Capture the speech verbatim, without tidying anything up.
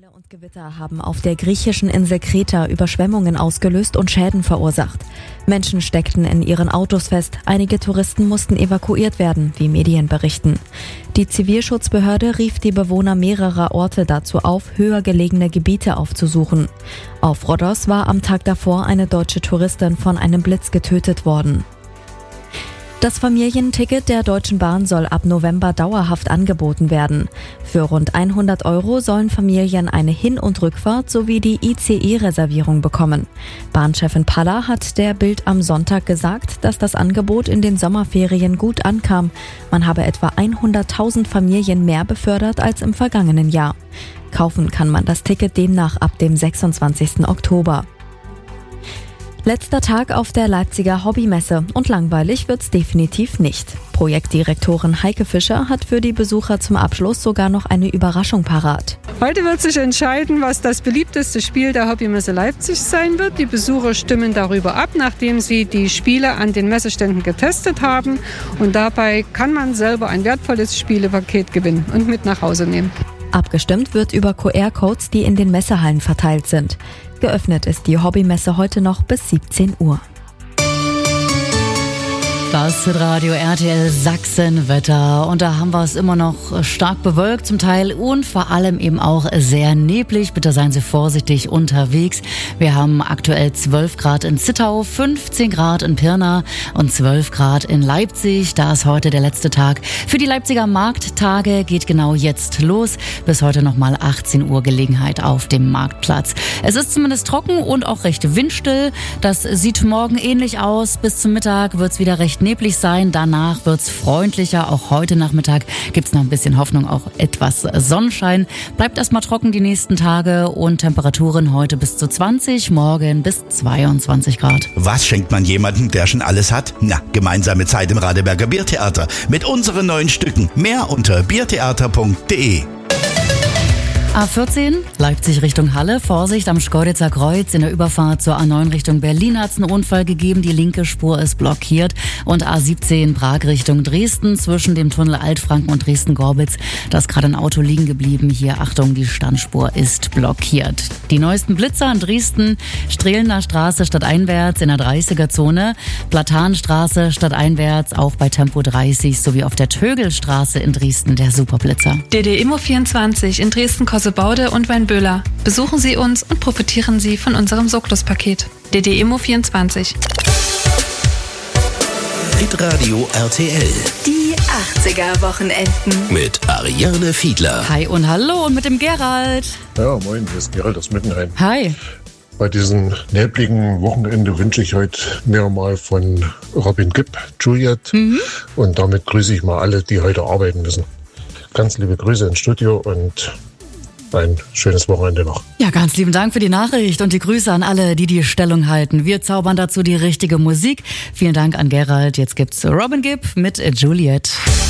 Welle und Gewitter haben auf der griechischen Insel Kreta Überschwemmungen ausgelöst und Schäden verursacht. Menschen steckten in ihren Autos fest, einige Touristen mussten evakuiert werden, wie Medien berichten. Die Zivilschutzbehörde rief die Bewohner mehrerer Orte dazu auf, höher gelegene Gebiete aufzusuchen. Auf Rhodos war am Tag davor eine deutsche Touristin von einem Blitz getötet worden. Das Familienticket der Deutschen Bahn soll ab November dauerhaft angeboten werden. Für rund hundert Euro sollen Familien eine Hin- und Rückfahrt sowie die I C E-Reservierung bekommen. Bahnchefin Palla hat der Bild am Sonntag gesagt, dass das Angebot in den Sommerferien gut ankam. Man habe etwa hunderttausend Familien mehr befördert als im vergangenen Jahr. Kaufen kann man das Ticket demnach ab dem sechsundzwanzigsten Oktober. Letzter Tag auf der Leipziger Hobbymesse und langweilig wird's definitiv nicht. Projektdirektorin Heike Fischer hat für die Besucher zum Abschluss sogar noch eine Überraschung parat. Heute wird sich entscheiden, was das beliebteste Spiel der Hobbymesse Leipzig sein wird. Die Besucher stimmen darüber ab, nachdem sie die Spiele an den Messeständen getestet haben. Und dabei kann man selber ein wertvolles Spielepaket gewinnen und mit nach Hause nehmen. Abgestimmt wird über Q R-Codes, die in den Messehallen verteilt sind. Geöffnet ist die Hobbymesse heute noch bis siebzehn Uhr. Das Radio R T L Sachsenwetter und da haben wir es immer noch stark bewölkt zum Teil und vor allem eben auch sehr neblig. Bitte seien Sie vorsichtig unterwegs. Wir haben aktuell zwölf Grad in Zittau, fünfzehn Grad in Pirna und zwölf Grad in Leipzig. Da ist heute der letzte Tag für die Leipziger Markttage, geht genau jetzt los. Bis heute nochmal achtzehn Uhr Gelegenheit auf dem Marktplatz. Es ist zumindest trocken und auch recht windstill. Das sieht morgen ähnlich aus. Bis zum Mittag wird es wieder recht neblig sein, danach wird's freundlicher. Auch heute Nachmittag gibt's noch ein bisschen Hoffnung auf etwas Sonnenschein. Bleibt erstmal trocken die nächsten Tage und Temperaturen heute bis zu zwanzig, morgen bis zweiundzwanzig Grad. Was schenkt man jemandem, der schon alles hat? Na, gemeinsame Zeit im Radeberger Biertheater mit unseren neuen Stücken. Mehr unter biertheater punkt de. A vierzehn, Leipzig Richtung Halle. Vorsicht am Schkeuditzer Kreuz. In der Überfahrt zur A neun Richtung Berlin hat es einen Unfall gegeben. Die linke Spur ist blockiert. Und A siebzehn, Prag Richtung Dresden. Zwischen dem Tunnel Altfranken und Dresden-Gorbitz. Da ist gerade ein Auto liegen geblieben. Hier, Achtung, die Standspur ist blockiert. Die neuesten Blitzer in Dresden. Strehlener Straße stadteinwärts in der dreißiger-Zone. Platanstraße stadteinwärts, auch bei Tempo dreißig. Sowie auf der Tögelstraße in Dresden der Superblitzer. D D Immo vierundzwanzig in Dresden Baude und Weinböhler. Besuchen Sie uns und profitieren Sie von unserem Soglos-Paket. D D Immo vierundzwanzig. Hitradio R T L. Die achtziger-Wochenenden. Mit Ariane Fiedler. Hi und hallo und mit dem Gerald. Ja, moin, hier ist Gerald aus Mittenheim. Hi. Bei diesem nebligen Wochenende wünsche ich heute mir mal von Robin Gibb, Juliet. Mhm. Und damit grüße ich mal alle, die heute arbeiten müssen. Ganz liebe Grüße ins Studio und ein schönes Wochenende noch. Ja, ganz lieben Dank für die Nachricht und die Grüße an alle, die die Stellung halten. Wir zaubern dazu die richtige Musik. Vielen Dank an Gerald. Jetzt gibt's Robin Gibb mit Juliet.